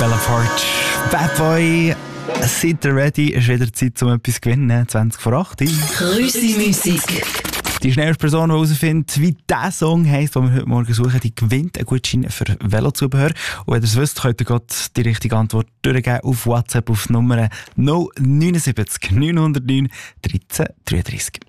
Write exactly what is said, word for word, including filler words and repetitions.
Bella Porch, Bad Boy. Seid ihr ready? Es ist wieder Zeit, um etwas zu gewinnen. zwanzig vor acht. Grüße-Musik. Die schnellste Person, die herausfindet, wie dieser Song heisst, den wir heute Morgen suchen, die gewinnt einen Gutschein für Velozubehör. Und wenn ihr es wisst, könnt ihr gerade die richtige Antwort durchgeben auf WhatsApp auf die Nummer null neun sieben neun null neun dreizehn dreiunddreißig.